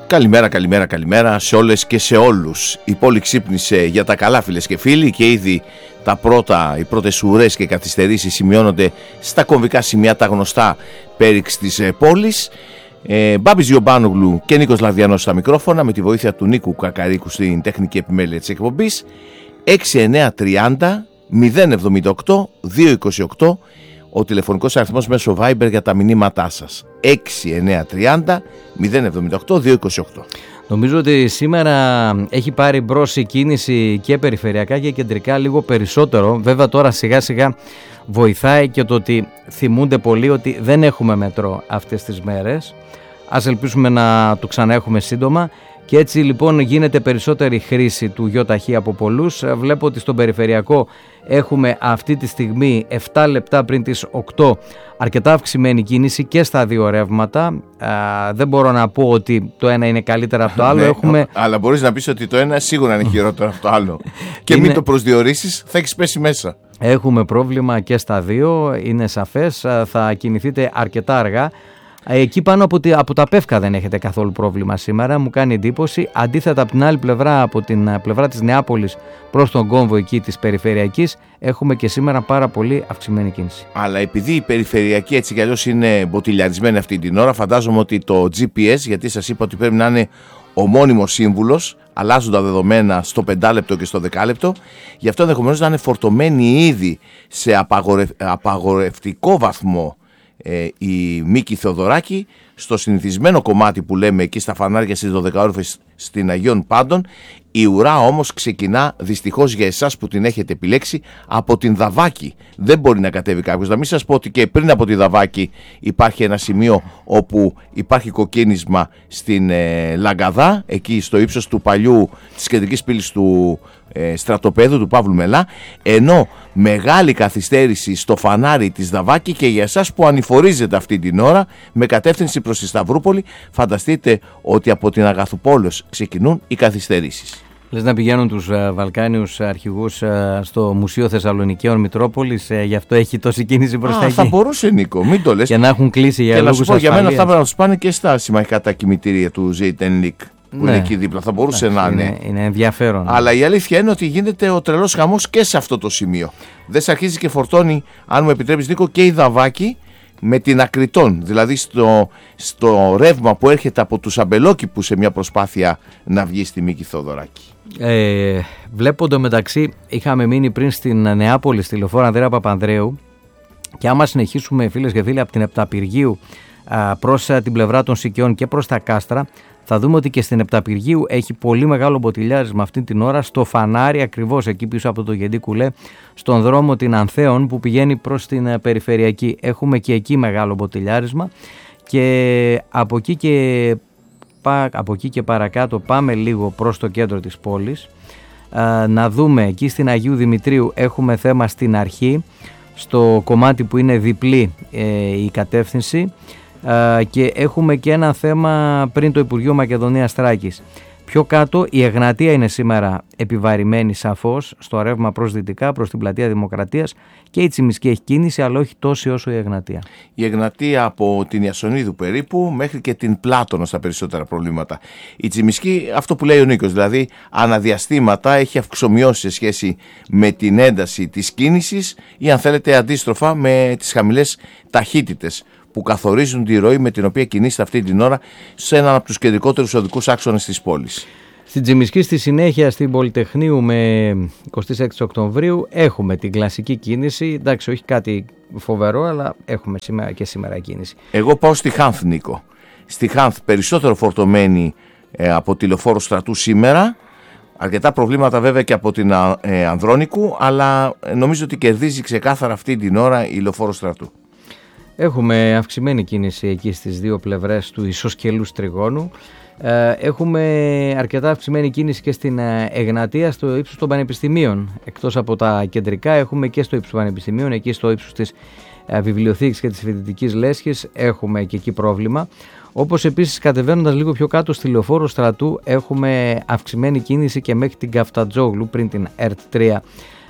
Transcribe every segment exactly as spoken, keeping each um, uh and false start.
Καλημέρα, καλημέρα, καλημέρα σε όλες και σε όλους. Η πόλη ξύπνησε για τα καλά, φίλες και φίλοι, και ήδη τα πρώτα, οι πρώτες ουρές και καθυστερήσεις σημειώνονται στα κομβικά σημεία τα γνωστά πέριξ της ε, πόλης. Ε, Μπάμπης Γιωμπάνογλου και Νίκος Λαδιανός στα μικρόφωνα, με τη βοήθεια του Νίκου Κακαρίκου στην τεχνική επιμέλεια της εκπομπής. έξι εννιά τριάντα μηδέν εβδομήντα οκτώ διακόσια είκοσι οκτώ ο τηλεφωνικός αριθμός μέσω Viber για τα μηνύματά σας. έξι εννιά τριάντα μηδέν εβδομήντα οκτώ διακόσια είκοσι οκτώ. Νομίζω ότι σήμερα έχει πάρει μπρος η κίνηση και περιφερειακά και κεντρικά λίγο περισσότερο. Βέβαια τώρα σιγά σιγά βοηθάει και το ότι θυμούνται πολλοί ότι δεν έχουμε μετρό αυτές τις μέρες. Ας ελπίσουμε να το ξαναέχουμε σύντομα. Και έτσι λοιπόν γίνεται περισσότερη χρήση του ΙΟΤΑΧΗ από πολλούς. Βλέπω ότι στον περιφερειακό έχουμε αυτή τη στιγμή επτά λεπτά πριν τις οκτώ αρκετά αυξημένη κίνηση και στα δύο ρεύματα. Α, δεν μπορώ να πω ότι το ένα είναι καλύτερα από το άλλο. Ναι, έχουμε... Αλλά μπορείς να πεις ότι το ένα σίγουρα είναι χειρότερο από το άλλο. Και είναι... μην το προσδιορίσεις, θα έχεις πέσει μέσα. Έχουμε πρόβλημα και στα δύο, είναι σαφές. Θα κινηθείτε αρκετά αργά. Εκεί πάνω από, τη, από τα Πεύκα δεν έχετε καθόλου πρόβλημα σήμερα, μου κάνει εντύπωση. Αντίθετα από την άλλη πλευρά, από την πλευρά της Νεάπολης προς τον κόμβο εκεί της περιφερειακής, έχουμε και σήμερα πάρα πολύ αυξημένη κίνηση. Αλλά επειδή η περιφερειακή έτσι κι αλλιώς είναι μποτιλιαρισμένη αυτή την ώρα, φαντάζομαι ότι το τζι πι ες, γιατί σας είπα ότι πρέπει να είναι ο μόνιμος σύμβουλος, αλλάζουν τα δεδομένα στο πεντάλεπτο και στο δεκάλεπτο, γι' αυτό ενδεχομένως να είναι φορτωμένη ήδη σε απαγορευ, απαγορευτικό βαθμό Ε, η Μίκη Θεοδωράκη στο συνηθισμένο κομμάτι που λέμε εκεί στα φανάρια στις δωδεκαόροφες στην Αγίων Πάντων. Η ουρά όμως ξεκινά, δυστυχώς για εσάς που την έχετε επιλέξει, από την Δαβάκη. Δεν μπορεί να κατέβει κάποιος. Να μην σας πω ότι και πριν από τη Δαβάκη υπάρχει ένα σημείο όπου υπάρχει κοκκίνισμα στην ε, Λαγκαδά, εκεί στο ύψος του παλιού της κεντρικής πύλης του ε, στρατοπέδου του Παύλου Μελά, ενώ μεγάλη καθυστέρηση στο φανάρι της Δαβάκη και για εσάς που ανηφορίζετε αυτή την ώρα με κατεύθυνση προς τη Σταυρούπολη. Φανταστείτε ότι από την Αγαθουπόλεως ξεκινούν οι καθυστερήσεις. Λες να πηγαίνουν τους uh, Βαλκάνιους αρχηγούς uh, στο Μουσείο Θεσσαλονικαίων Μητρόπολης, uh, γι' αυτό έχει τόση κίνηση μπροστά εκεί. Θα μπορούσε, Νίκο, μην το λες. Και να έχουν κλείσει για λόγους ασφαλείας. Για μένα θα πρέπει να τους πάνε και στα συμμαχικά τα κημητήρια του Ζέιτενλικ που ναι, είναι εκεί δίπλα. Θα μπορούσε εντάξει, να είναι. είναι. Είναι ενδιαφέρον. Αλλά η αλήθεια είναι ότι γίνεται ο τρελός χαμός και σε αυτό το σημείο. Δεν σε αρχίζει και φορτώνει, αν μου επιτρέπεις, Νίκο, και η Δαβάκη με την Ακριτών, δηλαδή στο, στο ρεύμα που έρχεται από τους Αμπελόκηπους σε μια προσπάθεια να βγει στη Μίκη Θεοδωράκη. Ε, βλέπω εντωμεταξύ, είχαμε μείνει πριν στην Νεάπολη στη λεωφόρο Ανδρέα Παπανδρέου, και άμα συνεχίσουμε, φίλες και φίλοι, από την Επταπυργίου α, προς α, την πλευρά των Σικιών και προς τα Κάστρα, θα δούμε ότι και στην Επταπυργίου έχει πολύ μεγάλο μποτιλιάρισμα αυτή την ώρα στο φανάρι, ακριβώς εκεί πίσω από το Γεντή Κουλέ, στον δρόμο την Ανθέων που πηγαίνει προς την περιφερειακή. Έχουμε και εκεί μεγάλο μποτιλιάρισμα, και από εκεί και, από εκεί και παρακάτω πάμε λίγο προς το κέντρο της πόλης. Α, να δούμε εκεί στην Αγίου Δημητρίου έχουμε θέμα στην αρχή, στο κομμάτι που είναι διπλή ε, η κατεύθυνση. Uh, και έχουμε και ένα θέμα πριν το Υπουργείο Μακεδονίας Θράκης. Πιο κάτω η Εγνατία είναι σήμερα επιβαρημένη σαφώς στο ρεύμα προς δυτικά, προς την Πλατεία Δημοκρατίας, και η Τσιμισκή έχει κίνηση, αλλά όχι τόση όσο η Εγνατία. Η Εγνατία από την Ιασονίδου περίπου μέχρι και την Πλάτωνα στα περισσότερα προβλήματα. Η Τσιμισκή, αυτό που λέει ο Νίκος, δηλαδή αναδιαστήματα έχει αυξομοιώσει σε σχέση με την ένταση της κίνησης, ή αν θέλετε αντίστροφα με τις χαμηλές ταχύτητες που καθορίζουν τη ροή με την οποία κινείστε αυτή την ώρα σε έναν από τους κεντρικότερους οδικούς άξονες της πόλης. Στην Τσιμισκή στη συνέχεια, στην Πολυτεχνείου με εικοστή έκτη Οκτωβρίου, έχουμε την κλασική κίνηση. Εντάξει, όχι κάτι φοβερό, αλλά έχουμε σήμερα και σήμερα κίνηση. Εγώ πάω στη Χάνθ, Νίκο. Στη Χάνθ περισσότερο φορτωμένη ε, από τη λεωφόρο Στρατού σήμερα. Αρκετά προβλήματα βέβαια και από την ε, Ανδρώνικου, αλλά νομίζω ότι κερδίζει ξεκάθαρα αυτή την ώρα η λεωφόρο Στρατού. Έχουμε αυξημένη κίνηση εκεί στις δύο πλευρές του ισοσκελούς τριγώνου. Έχουμε αρκετά αυξημένη κίνηση και στην Εγνατία, στο ύψος των πανεπιστημίων. Εκτός από τα κεντρικά, έχουμε και στο ύψος των πανεπιστημίων, εκεί στο ύψος της βιβλιοθήκης και της φοιτητικής λέσχης, έχουμε και εκεί πρόβλημα. Όπως επίσης, κατεβαίνοντας λίγο πιο κάτω στη λεωφόρο Στρατού, έχουμε αυξημένη κίνηση και μέχρι την Καφτατζόγλου πριν την ΕΡΤ τρία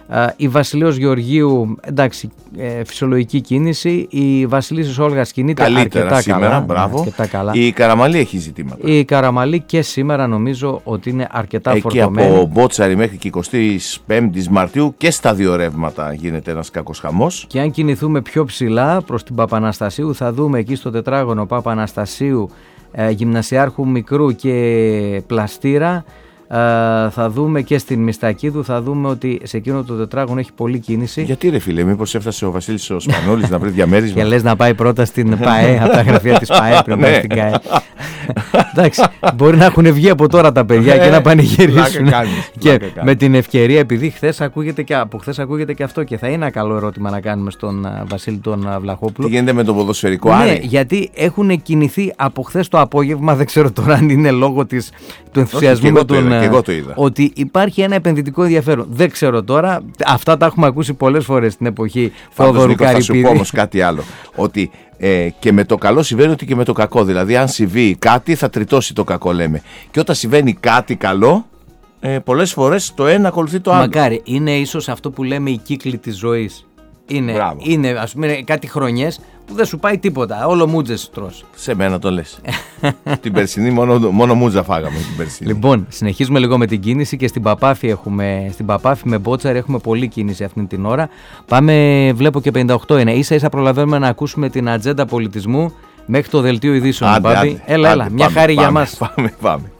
Η Βασιλέως Γεωργίου, εντάξει, ε, φυσιολογική κίνηση. Η Βασιλίσσης Όλγας κινείται καλύτερα αρκετά σήμερα, καλά. μπράβο. Αρκετά καλά. Η Καραμαλή έχει ζητήματα. Η Καραμαλή και σήμερα νομίζω ότι είναι αρκετά Εκεί φορτωμένη. Από Μπότσαρη μέχρι και εικοστή πέμπτη Μαρτίου και στα δύο ρεύματα γίνεται ένας κακός χαμός. Και αν κινηθούμε πιο ψηλά προς την Παπαναστασίου, θα δούμε εκεί στο τετράγωνο Παπαναστασίου, ε, Γυμνασιάρχου Μικρού και Πλαστήρα. Uh, θα δούμε και στην Μιστακίδου, θα δούμε ότι σε εκείνο το τετράγωνο έχει πολλή κίνηση. Γιατί ρε φίλε, μήπως έφτασε ο Βασίλης ο Σπανόλης να βρει διαμέρισμα? Και λες να πάει πρώτα στην ΠΑΕ, από τα γραφεία της ΠΑΕ πριν πάει στην ΚΑΕ. Εντάξει, μπορεί να έχουν βγει από τώρα τα παιδιά και να πανηγυρίσουν. Και με την ευκαιρία, επειδή χθες ακούγεται και, από χθες ακούγεται και αυτό, και θα είναι ένα καλό ερώτημα να κάνουμε στον Βασίλη τον Βλαχόπουλο. Τι γίνεται με το ποδοσφαιρικό Άρη? Ναι, γιατί έχουν κινηθεί από χθες το απόγευμα, δεν ξέρω τώρα αν είναι λόγω της, του ενθουσιασμού με τον. Και εγώ το είδα. Ότι υπάρχει ένα επενδυτικό ενδιαφέρον. Δεν ξέρω τώρα, αυτά τα έχουμε ακούσει πολλές φορές στην εποχή Θεοδωρού Καρυπίδη. Θα σου πω όμως κάτι άλλο. Ότι ε, και με το καλό συμβαίνει ότι και με το κακό. Δηλαδή, αν συμβεί κάτι, θα τριτώσει το κακό, λέμε. Και όταν συμβαίνει κάτι καλό, ε, πολλές φορές το ένα ακολουθεί το άλλο. Μακάρι. Είναι ίσως αυτό που λέμε η κύκλη της ζωής. Είναι, είναι ας πούμε κάτι χρονιές που δεν σου πάει τίποτα. Όλο μούτζες τρως. Σε μένα το λες. Την περσινή μόνο, μόνο μούτζα φάγαμε την περσινή. Λοιπόν, συνεχίζουμε λίγο με την κίνηση και στην Παπάφη, έχουμε, στην Παπάφη με Μπότσαρη έχουμε πολλή κίνηση αυτή την ώρα. Πάμε, βλέπω και πενήντα οκτώ είναι. Ίσα ίσα προλαβαίνουμε να ακούσουμε την ατζέντα πολιτισμού μέχρι το δελτίο ειδήσεων. Άντε, άντε, έλα, έλα, άντε, μια πάμε, χάρη πάμε, για μας. Πάμε, πάμε.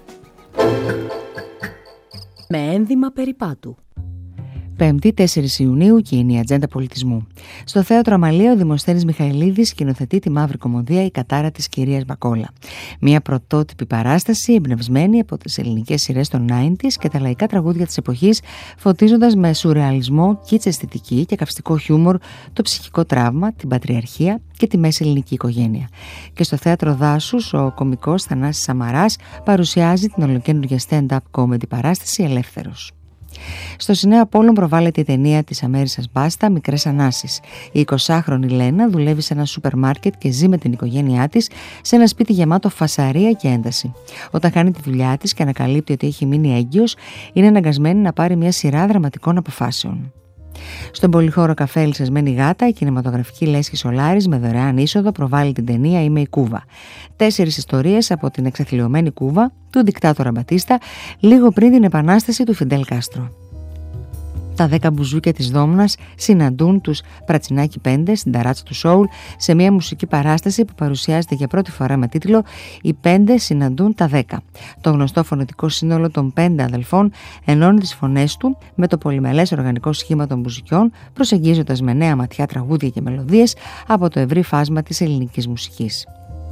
Με ένδυμα περιπάτου. Πέμπτη, τέσσερις Ιουνίου και είναι η ατζέντα πολιτισμού. Στο Θέατρο Αμαλία, ο Δημοσθένης Μιχαηλίδης σκηνοθετεί τη μαύρη κομμωδία «Η κατάρα της κυρίας Μπακόλα». Μια πρωτότυπη παράσταση εμπνευσμένη από τις ελληνικές σειρές των ενενήντα και τα λαϊκά τραγούδια της εποχής, φωτίζοντας με σουρεαλισμό, κίτς αισθητική και καυστικό χιούμορ το ψυχικό τραύμα, την πατριαρχία και τη μέση ελληνική οικογένεια. Και στο Θέατρο Δάσους, ο κωμικός Θανάσης Σαμαράς παρουσιάζει την ολοκαίνουργια stand-up comedy παράσταση «Ελεύθερος». Στο Σινέα Απόλλων προβάλλεται η ταινία της Αμέρισσας Μπάστα «Μικρές Ανάσεις». Η εικοσάχρονη Λένα δουλεύει σε ένα σούπερ μάρκετ και ζει με την οικογένειά της σε ένα σπίτι γεμάτο φασαρία και ένταση. Όταν χάνει τη δουλειά της και ανακαλύπτει ότι έχει μείνει έγκυος, είναι αναγκασμένη να πάρει μια σειρά δραματικών αποφάσεων. Στον πολυχώρο καφέ Λυσσασμένη Γάτα, η κινηματογραφική Λέσχη Σολάρης με δωρεάν είσοδο προβάλλει την ταινία «Είμαι η Κούβα». Τέσσερις ιστορίες από την εξαθλιωμένη Κούβα του δικτάτορα Μπατίστα λίγο πριν την επανάσταση του Φιντέλ Κάστρο. Τα δέκα μπουζούκια της Δόμνας συναντούν τους Πρατσινάκι Πέντε στην ταράτσα του Σόουλ σε μια μουσική παράσταση που παρουσιάζεται για πρώτη φορά με τίτλο «Οι Πέντε συναντούν τα Δέκα». Το γνωστό φωνητικό σύνολο των πέντε αδελφών ενώνει τις φωνές του με το πολυμελές οργανικό σχήμα των μπουζουκιών, προσεγγίζοντας με νέα ματιά τραγούδια και μελωδίες από το ευρύ φάσμα της ελληνικής μουσικής.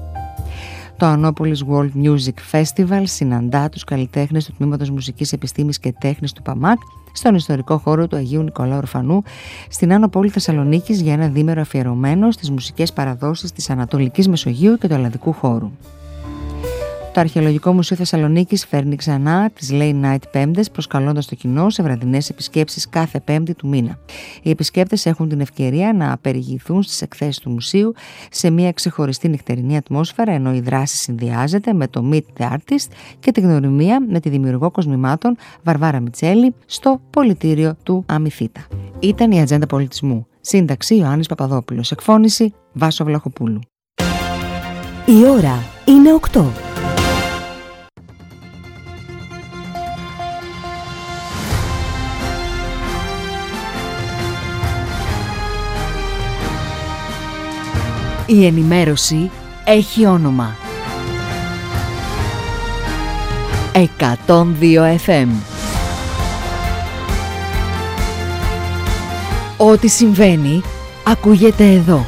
Το Ανόπολης World Music Festival συναντά τους καλλιτέχνες του Τμήματος Μουσικής Επιστήμης και Τέχνης του ΠΑΜΑΚ στον ιστορικό χώρο του Αγίου Νικολάου Ορφανού στην Άνω Πόλη Θεσσαλονίκης για ένα διήμερο αφιερωμένο στις μουσικές παραδόσεις της Ανατολικής Μεσογείου και του Ελλαδικού χώρου. Το Αρχαιολογικό Μουσείο Θεσσαλονίκης φέρνει ξανά τις Late Night Πέμπτες, προσκαλώντας το κοινό σε βραδινές επισκέψεις κάθε Πέμπτη του μήνα. Οι επισκέπτες έχουν την ευκαιρία να περιηγηθούν στις εκθέσεις του μουσείου σε μια ξεχωριστή νυχτερινή ατμόσφαιρα, ενώ η δράση συνδυάζεται με το Meet the Artist και τη γνωριμία με τη δημιουργό κοσμημάτων Βαρβάρα Μιτσέλη στο πολιτήριο του Αμυθίτα. Ήταν η Ατζέντα Πολιτισμού. Σύνταξη Ιωάννης Παπαδόπουλος. Εκφώνηση Βάσο Βλαχοπούλου. Η ώρα είναι οκτώ. Η ενημέρωση έχει όνομα. εκατόν δύο εφ εμ. Ό,τι συμβαίνει ακούγεται εδώ.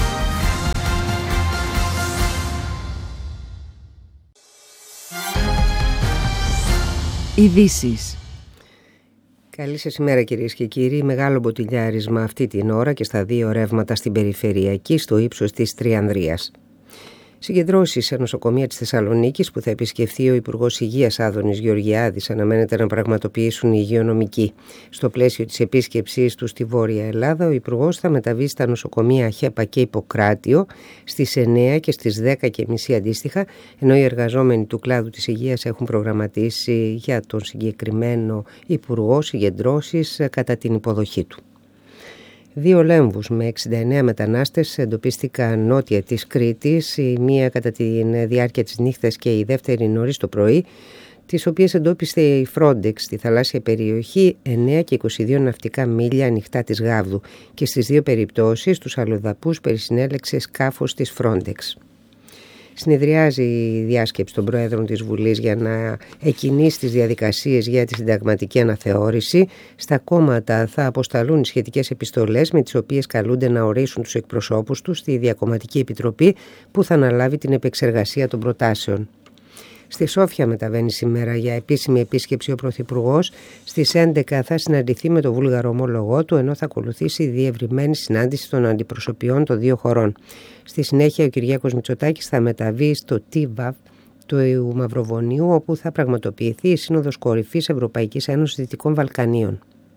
Ειδήσεις. Καλή σας ημέρα κυρίες και κύριοι. Μεγάλο μποτιλιάρισμα αυτή την ώρα και στα δύο ρεύματα στην περιφερειακή στο ύψος της Τριανδρίας. Συγκεντρώσεις σε νοσοκομεία της Θεσσαλονίκης που θα επισκεφθεί ο Υπουργός Υγείας Άδωνης Γεωργιάδης αναμένεται να πραγματοποιήσουν οι υγειονομικοί. Στο πλαίσιο της επίσκεψής του στη Βόρεια Ελλάδα, ο Υπουργός θα μεταβεί στα νοσοκομεία Χέπα και Ιπποκράτιο στις εννέα και στις δέκα και μισή αντίστοιχα, ενώ οι εργαζόμενοι του κλάδου της υγείας έχουν προγραμματίσει για τον συγκεκριμένο Υπουργό συγκεντρώσεις κατά την υποδοχή του. Δύο λέμβους με εξήντα εννέα μετανάστες εντοπίστηκαν νότια της Κρήτης, η μία κατά τη διάρκεια της νύχτας και η δεύτερη νωρίς το πρωί, τις οποίες εντόπισε η Frontex στη θαλάσσια περιοχή εννέα και είκοσι δύο ναυτικά μίλια ανοιχτά της Γάβδου, και στις δύο περιπτώσεις τους αλλοδαπούς περισυνέλεξε σκάφος της Frontex. Συνεδριάζει η διάσκεψη των Προέδρων της Βουλής για να εκκινήσει τις διαδικασίες για τη συνταγματική αναθεώρηση. Στα κόμματα θα αποσταλούν οι σχετικές επιστολές με τις οποίες καλούνται να ορίσουν τους εκπροσώπους τους στη Διακομματική Επιτροπή που θα αναλάβει την επεξεργασία των προτάσεων. Στη Σόφια μεταβαίνει σήμερα για επίσημη επίσκεψη ο Πρωθυπουργός. Στις έντεκα θα συναντηθεί με τον Βούλγαρο ομόλογό του, ενώ θα ακολουθήσει η διευρυμένη συνάντηση των αντιπροσωπιών των δύο χωρών. Στη συνέχεια ο Κυριάκος Μητσοτάκης θα μεταβεί στο ΤΙΒΑΒ του Μαυροβουνίου, όπου θα πραγματοποιηθεί η Σύνοδος Κορυφής Ευρωπαϊκής Ένωσης Δυτικών Βαλκανίων.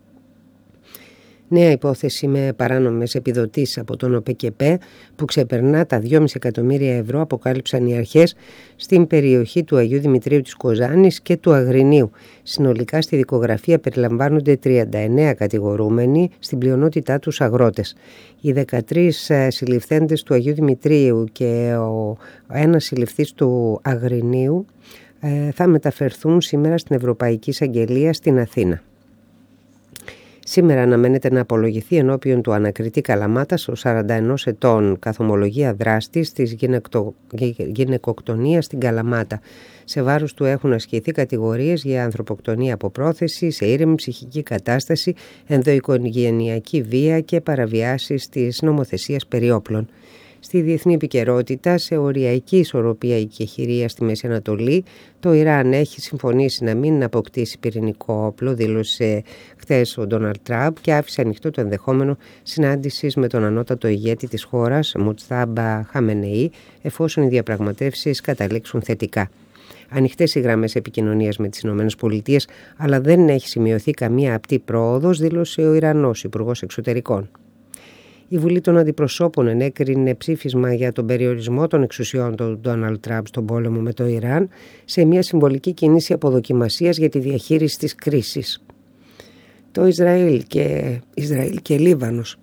Νέα υπόθεση με παράνομες επιδοτήσεις από τον ΟΠΕΚΕΠΕ που ξεπερνά τα δυόμισι εκατομμύρια ευρώ αποκάλυψαν οι αρχές στην περιοχή του Αγίου Δημητρίου της Κοζάνης και του Αγρινίου. Συνολικά στη δικογραφία περιλαμβάνονται τριάντα εννέα κατηγορούμενοι, στην πλειονότητά τους αγρότες. Οι δεκατρείς συλληφθέντες του Αγίου Δημητρίου και ο ένας συλληφθής του Αγρινίου θα μεταφερθούν σήμερα στην Ευρωπαϊκή Εισαγγελία στην Αθήνα. Σήμερα αναμένεται να απολογηθεί ενώπιον του ανακριτή Καλαμάτας ο σαράντα ενός ετών καθομολογία δράστης της γυναικο... γυναικοκτονίας στην Καλαμάτα. Σε βάρος του έχουν ασκηθεί κατηγορίες για ανθρωποκτονία από πρόθεση, σε ήρεμη ψυχική κατάσταση, ενδοοικογενειακή βία και παραβιάσεις της νομοθεσίας περί όπλων. Στη διεθνή επικαιρότητα, σε οριακή ισορροπία και χειρία στη Μέση Ανατολή, το Ιράν έχει συμφωνήσει να μην αποκτήσει πυρηνικό όπλο, δήλωσε χθες ο Ντόναλντ Τραμπ, και άφησε ανοιχτό το ενδεχόμενο συνάντησης με τον ανώτατο ηγέτη της χώρας, Μουτστάμπα Χαμενεή, εφόσον οι διαπραγματεύσεις καταλήξουν θετικά. Ανοιχτές οι γραμμές επικοινωνίας με τις ΗΠΑ, αλλά δεν έχει σημειωθεί καμία απτή πρόοδος, δήλωσε ο Ιρανός Υπουργός Εξωτερικών. Η Βουλή των Αντιπροσώπων ενέκρινε ψήφισμα για τον περιορισμό των εξουσιών του Ντόναλντ Τραμπ στον πόλεμο με το Ιράν, σε μια συμβολική κίνηση αποδοκιμασίας για τη διαχείριση της κρίσης. Το Ισραήλ και, Ισραήλ και Λίβανος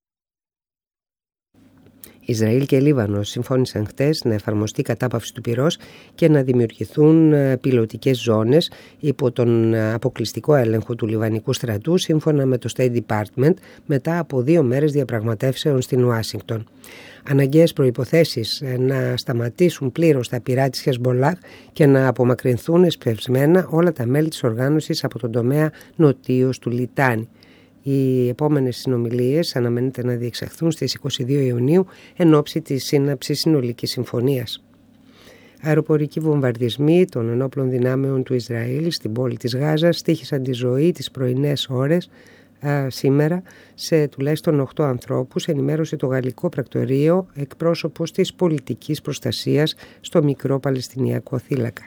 Ισραήλ και Λίβανος συμφώνησαν χτες να εφαρμοστεί κατάπαυση του πυρός και να δημιουργηθούν πιλωτικές ζώνες υπό τον αποκλειστικό έλεγχο του Λιβανικού στρατού, σύμφωνα με το State Department, μετά από δύο μέρες διαπραγματεύσεων στην Ουάσιγκτον. Αναγκαίες προϋποθέσεις να σταματήσουν πλήρως τα πυρά της Χεσμολάχ και να απομακρυνθούν εσπευσμένα όλα τα μέλη της οργάνωσης από τον τομέα νοτίως του Λιτάνη. Οι επόμενες συνομιλίες αναμένεται να διεξαχθούν στις είκοσι δύο Ιουνίου εν ώψη της σύναψης συνολικής συμφωνίας. Αεροπορικοί βομβαρδισμοί των ενόπλων δυνάμεων του Ισραήλ στην πόλη της Γάζας στοίχησαν τη ζωή τις πρωινές ώρες α, σήμερα σε τουλάχιστον οκτώ ανθρώπους, ενημέρωσε το γαλλικό πρακτορείο εκπρόσωπος της πολιτικής προστασίας στο μικρό Παλαιστινιακό θύλακα.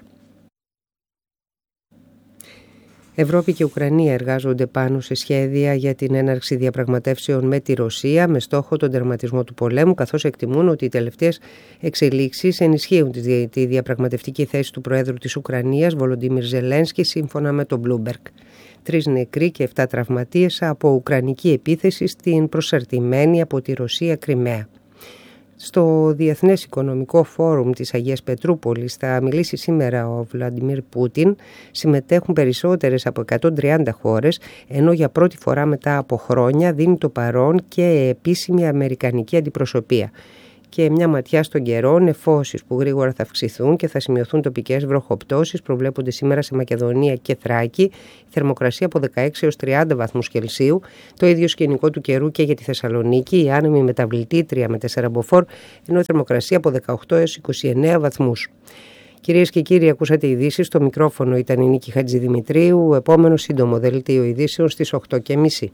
Ευρώπη και Ουκρανία εργάζονται πάνω σε σχέδια για την έναρξη διαπραγματεύσεων με τη Ρωσία με στόχο τον τερματισμό του πολέμου, καθώς εκτιμούν ότι οι τελευταίες εξελίξεις ενισχύουν τη διαπραγματευτική θέση του Προέδρου της Ουκρανίας, Βολοντίμιρ Ζελένσκι, σύμφωνα με τον Bloomberg. Τρεις νεκροί και εφτά τραυματίες από ουκρανική επίθεση στην προσαρτημένη από τη Ρωσία Κριμαία. Στο Διεθνές Οικονομικό Φόρουμ της Αγίας Πετρούπολης θα μιλήσει σήμερα ο Βλαντιμίρ Πούτιν. Συμμετέχουν περισσότερες από εκατόν τριάντα χώρες, ενώ για πρώτη φορά μετά από χρόνια δίνει το παρόν και επίσημη αμερικανική αντιπροσωπεία. Και μια ματιά στον καιρό, νεφώσεις που γρήγορα θα αυξηθούν και θα σημειωθούν τοπικές βροχοπτώσεις προβλέπονται σήμερα σε Μακεδονία και Θράκη. Η θερμοκρασία από δεκαέξι έως τριάντα βαθμούς Κελσίου. Το ίδιο σκηνικό του καιρού και για τη Θεσσαλονίκη, η άνεμη μεταβλητήτρια με τέσσερα μποφόρ, ενώ η θερμοκρασία από δεκαοκτώ έως είκοσι εννέα βαθμούς. Κυρίες και κύριοι, ακούσατε ειδήσεις. Στο μικρόφωνο ήταν η Νίκη Χατζηδημητρίου. Επόμενο σύντομο δελτίο ειδήσεων στις οκτώ και μισή.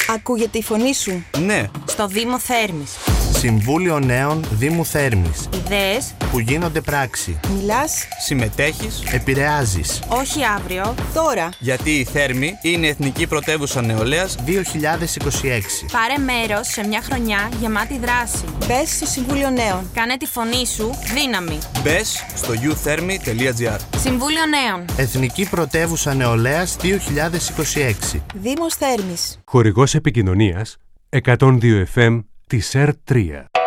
Ακούγεται η φωνή σου? Ναι. Στο Δήμο Θέρμης. Συμβούλιο Νέων Δήμου Θέρμης. Ιδέες που γίνονται πράξη. Μιλάς, συμμετέχεις, επηρεάζεις. όχι αύριο, τώρα. Γιατί η Θέρμη είναι Εθνική Πρωτεύουσα Νεολαίας δύο χιλιάδες είκοσι έξι. Πάρε μέρος σε μια χρονιά γεμάτη δράση. Μπες στο Συμβούλιο Νέων. Κάνε τη φωνή σου δύναμη. Μπες στο γιου θέρμη τελεία τζι άρ. Συμβούλιο Νέων. Εθνική Πρωτεύουσα Νεολαίας δύο χιλιάδες είκοσι έξι. Δήμος Θέρμης. Χορηγός επικοινωνίας εκατόν δύο εφ εμ της ΕΡ τρία.